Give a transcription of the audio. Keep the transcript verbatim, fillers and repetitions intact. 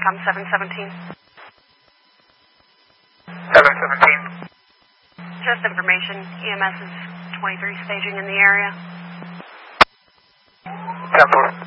CENTCOM seven seventeen. seven seventeen. Just information. E M S is twenty-three staging in the area. ten four.